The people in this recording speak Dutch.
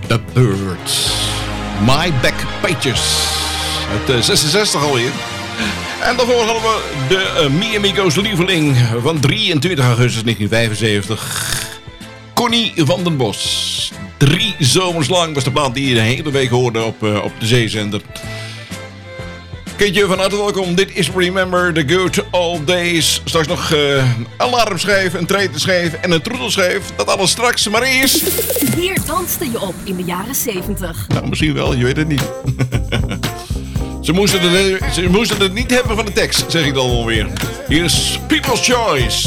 The Birds. My Back Pages. Uit 66 alweer. En daarvoor hadden we de Mi Amigos lieveling van 23 augustus 1975. Connie van den Bos. 3 zomers lang was de plaat die je de hele week hoorde op de zeezender. Keetje, van harte welkom. Dit is Remember the Good Old Days. Straks nog alarmschijf, een tretenschijf en een troetelschijf. Dat alles straks, maar eerst... Hier danste je op in de jaren 70. Nou, misschien wel, je weet het niet. Ze moesten het niet hebben van de tekst, zeg ik dan alweer. Hier is People's Choice.